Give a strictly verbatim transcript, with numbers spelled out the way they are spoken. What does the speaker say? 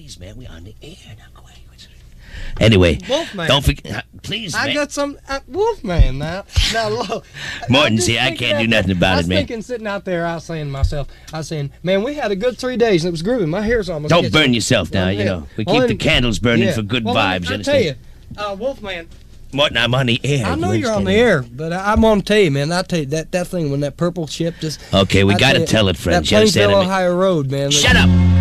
please, man, we're on the air now. Go ahead. Anyway, Wolfman. don't forget, please, I man. got some uh, Wolfman now. Now look, Morton, see, I can't do nothing about I was it, man. thinking, sitting out there, I was saying to myself, I was saying, man, we had a good three days and it was groovy. My hair's almost. Don't itching. burn yourself now, Well, you yeah. know. We Well, keep the and- candles burning yeah. for good well, vibes, I, you I tell you, understand? uh, Wolfman. Morton, I'm on the air. I know you you're on the understand? air, but I, I'm gonna tell you, man. I tell you that that thing when that purple ship just. Okay, we I gotta you, tell it, friends. That You understand Plainville, what I mean? Ohio road, man. Shut up!